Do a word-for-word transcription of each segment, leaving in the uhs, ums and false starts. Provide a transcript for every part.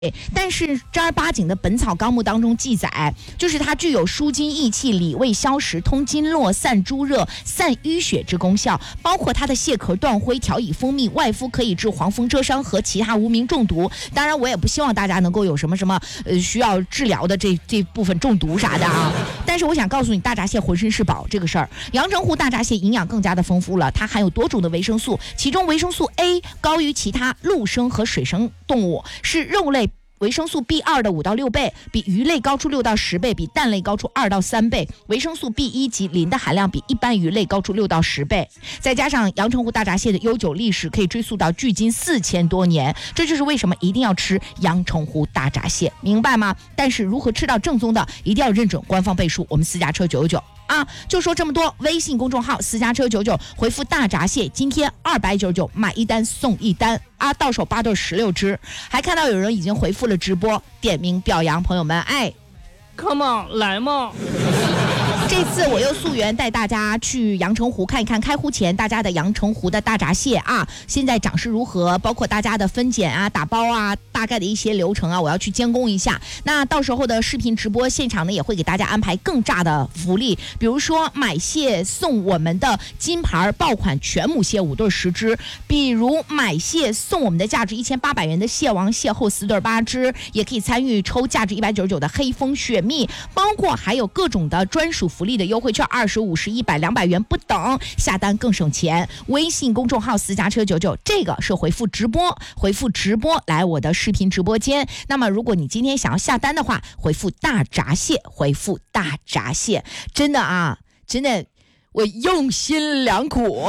但是正儿八经的《本草纲目》当中记载，就是它具有舒筋益气、理胃消食、通经络、散诸热、散淤血之功效，包括它的蟹壳断灰、调以蜂蜜，外敷可以治黄风蛰伤和其他无名中毒。当然，我也不希望大家能够有什么什么呃需要治疗的这这部分中毒啥的啊。但是我想告诉你，大闸蟹浑身是宝这个事儿。阳澄湖大闸蟹营养更加的丰富了，它含有多种的维生素，其中维生素 A 高于其他陆生和水生动物，是肉类维生素 B 二 的五到六倍，比鱼类高出六到十倍，比蛋类高出二到三倍。维生素 B 一 及磷的含量比一般鱼类高出六到十倍。再加上阳澄湖大闸蟹的悠久历史可以追溯到距今四千多年，这就是为什么一定要吃阳澄湖大闸蟹，明白吗？但是如何吃到正宗的，一定要认准官方倍数，我们私家车九九九。啊，就说这么多。微信公众号私家车九九，回复大闸蟹，今天二百九十九买一单送一单啊，到手八对十六只。还看到有人已经回复了直播，点名表扬朋友们，哎 ，Come on， 来嘛！ 这次我又溯源带大家去阳澄湖看一看开湖前大家的阳澄湖的大闸蟹啊，现在涨势如何，包括大家的分拣啊、打包啊，大概的一些流程啊，我要去监工一下。那到时候的视频直播现场呢，也会给大家安排更炸的福利，比如说买蟹送我们的金牌爆款全母蟹五对十只，比如买蟹送我们的价值一千八百元的蟹王蟹后四对八只，也可以参与抽价值一百九十九的黑蜂雪蜜，包括还有各种的专属福利的优惠券，二十五十、一百、两百元不等，下单更省钱。微信公众号私家车九九，这个是回复直播，回复直播来我的视频直播间。那么如果你今天想要下单的话，回复大闸蟹，回复大闸蟹，真的啊，真的，我用心良苦。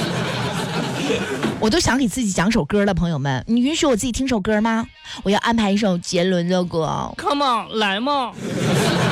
我都想给自己讲首歌了，朋友们，你允许我自己听首歌吗？我要安排一首杰伦的歌。 Come on， 来嘛！